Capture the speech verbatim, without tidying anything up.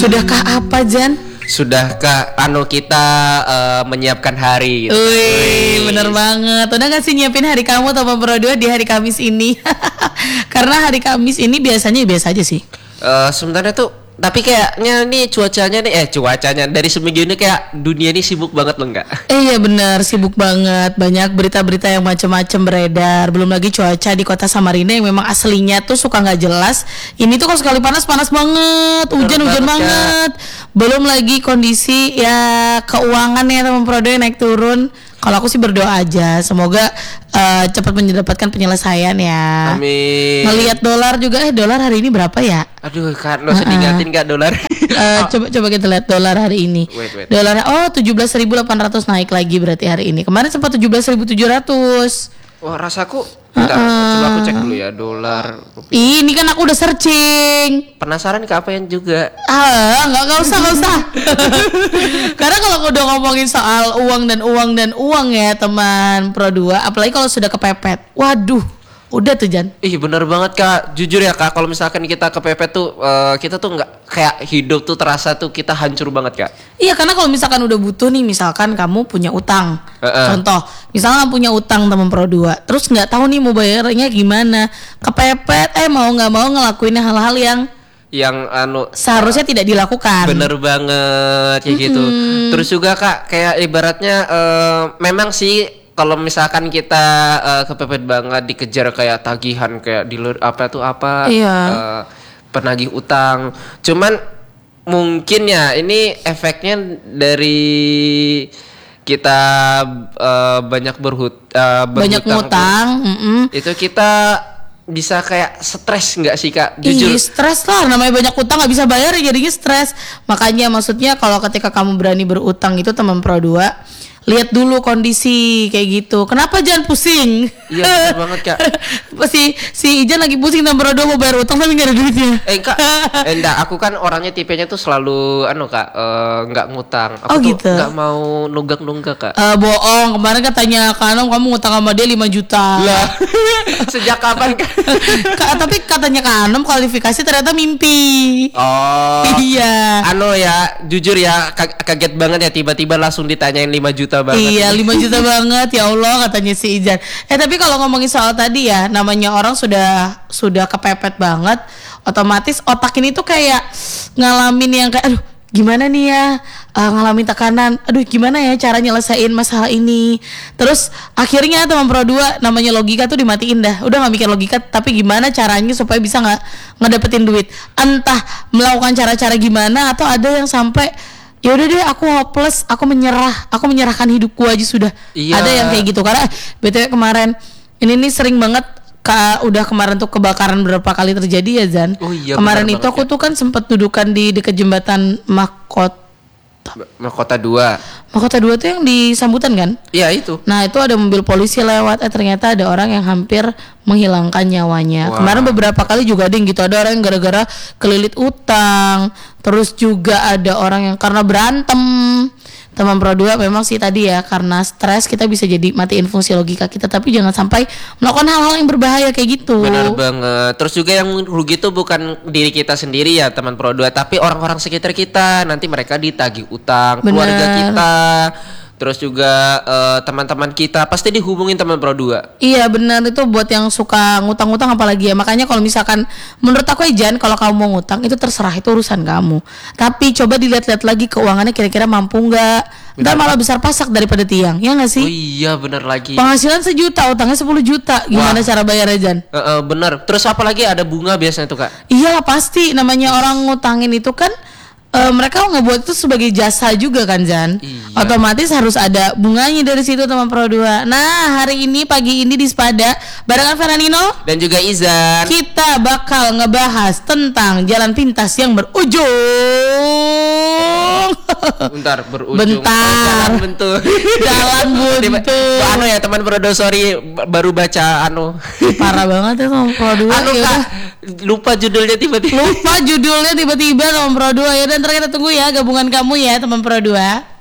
Sudahkah apa, Jan? Sudahkah anu kita uh, menyiapkan hari gitu. Wih, bener banget. Udah gak sih nyiapin hari kamu Teman Pro dua di hari Kamis ini? Karena hari Kamis ini biasanya biasa aja sih. Uh, sebenarnya tuh tapi kayaknya nih cuacanya nih eh cuacanya dari seminggu ini kayak dunia ini sibuk banget loh enggak? Eh iya benar, sibuk banget. Banyak berita-berita yang macam-macam beredar. Belum lagi cuaca di kota Samarinda yang memang aslinya tuh suka nggak jelas. Ini tuh kalau sekali panas panas banget, hujan-hujan banget, banget. Belum lagi kondisi ya keuangannya Teman Pro dua naik turun. Kalau aku sih berdoa aja, semoga uh, cepat mendapatkan penyelesaian ya. Amin. Ngelihat dolar juga, eh dolar hari ini berapa ya? Aduh, kan lo sedih ngatin nggak dolar? uh, coba coba kita lihat dolar hari ini. Wait, wait. Dolar oh tujuh belas ribu delapan ratus naik lagi berarti hari ini. Kemarin sempat tujuh belas ribu tujuh ratus. Wah, rasaku bentar, uh, coba aku cek dulu ya dolar. Ih, ini kan aku udah searching. Penasaran ke apa yang juga? Ah, nggak nggak usah nggak usah. Karena kalau aku udah ngomongin soal uang dan uang dan uang ya teman Pro dua, apalagi kalau sudah kepepet. Waduh. Udah tuh Jan. Ih bener banget Kak. Jujur ya Kak, kalau misalkan kita kepepet tuh uh, kita tuh nggak kayak hidup tuh terasa tuh kita hancur banget Kak. Iya karena kalau misalkan udah butuh nih, misalkan kamu punya utang, uh-uh. contoh misalnya punya utang Teman Pro dua, terus nggak tahu nih mau bayarnya gimana, kepepet eh mau nggak mau ngelakuin hal-hal yang yang anu seharusnya uh, tidak dilakukan. Bener banget kayak mm-hmm. gitu. Terus juga Kak kayak ibaratnya uh, memang sih kalau misalkan kita uh, kepepet banget dikejar kayak tagihan kayak di apa tuh apa iya. uh, penagih utang. Cuman mungkin ya ini efeknya dari kita uh, banyak berhut uh, banyak ngutang. Itu kita bisa kayak stres nggak sih Kak? Jujur. Ih, stres lah, namanya banyak utang nggak bisa bayar jadinya stres. Makanya maksudnya kalau ketika kamu berani berutang itu Teman Pro dua, lihat dulu kondisi kayak gitu. Kenapa jangan pusing? Iya benar banget Kak. si si Ijan lagi pusing Teman Pro dua mau bayar utang tapi nggak ada duitnya. Eh Kak, eh, enggak, aku kan orangnya tipenya tuh selalu anu Kak, nggak uh, ngutang. Aku oh, tuh gitu. Nggak mau nunggak-nunggak Kak. Uh, bohong, kemarin katanya Kanom kamu ngutang sama dia lima juta. Lah. Sejak kapan Kak? Ka, tapi katanya Kanom kualifikasi ternyata mimpi. Oh. Iya. Anu ya, jujur ya kaget banget ya tiba-tiba langsung ditanyain lima juta banget. Iya lima juta banget ya Allah katanya si Ijan. Eh tapi kalau ngomongin soal tadi ya, namanya orang sudah sudah kepepet banget, otomatis otak ini tuh kayak ngalamin yang kayak aduh gimana nih ya, uh, ngalamin tekanan, aduh gimana ya cara nyelesain masalah ini. Terus akhirnya Teman Pro dua namanya logika tuh dimatiin dah. Udah gak mikir logika, tapi gimana caranya supaya bisa gak ngedapetin duit. Entah melakukan cara-cara gimana, atau ada yang sampai ya udah deh aku hopeless, aku menyerah, aku menyerahkan hidupku aja sudah. Iya. Ada yang kayak gitu. Karena B T W kemarin ini nih sering banget Ka, udah kemarin tuh kebakaran berapa kali terjadi ya Zan. Oh iya. Kemarin itu aku ya. tuh kan sempat dudukan di dekat jembatan Mahkota Mahkota dua. Mahkota dua tuh yang di Sambutan kan? Iya itu. Nah itu ada mobil polisi lewat, eh ternyata ada orang yang hampir menghilangkan nyawanya. Wow. Kemarin beberapa kali juga ada yang gitu, ada orang yang gara-gara kelilit utang. Terus juga ada orang yang karena berantem. Teman Pro dua memang sih tadi ya, karena stres kita bisa jadi matiin fungsi logika kita, tapi jangan sampai melakukan hal-hal yang berbahaya kayak gitu. Benar banget. Terus juga yang rugi itu bukan diri kita sendiri ya Teman Pro dua, tapi orang-orang sekitar kita. Nanti mereka ditagih utang, bener. Keluarga kita. Terus juga uh, teman-teman kita pasti dihubungin Teman Pro dua. Iya benar, itu buat yang suka ngutang-ngutang apalagi ya. Makanya kalau misalkan menurut aku ya Jan, kalau kamu mau ngutang itu terserah, itu urusan kamu. Tapi coba dilihat-lihat lagi keuangannya kira-kira mampu nggak. Dan malah besar pasak daripada tiang, ya nggak sih? Oh iya benar lagi. Penghasilan sejuta, utangnya sepuluh juta, gimana Wah. cara bayarnya Jan? Uh, uh, bener. Terus apalagi ada bunga biasanya tuh Kak? Iya pasti, namanya orang ngutangin itu kan. Uh, mereka ngebuat itu sebagai jasa juga kan Jan. Iya. Otomatis harus ada bunganya dari situ Teman Pro dua. Nah hari ini pagi ini di Spada barengan Fernandino dan juga Izan, kita bakal ngebahas tentang jalan pintas yang berujung. Bentar berujung. Bentar. Oh, jalan buntu. Jalan buntu. Anu ya Teman Pro dua, sorry baru baca anu. Parah banget ya Teman Pro dua. Anu Kak, lupa judulnya tiba-tiba. Lupa judulnya tiba-tiba Teman Pro dua ya. Dan ntar kita tunggu ya gabungan kamu ya Teman Pro dua.